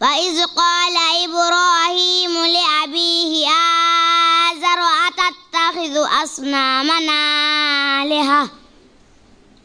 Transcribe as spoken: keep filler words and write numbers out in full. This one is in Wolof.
وإذ قال إبراهيم لأبيه آزر أتتخذ أصنامنا آلهة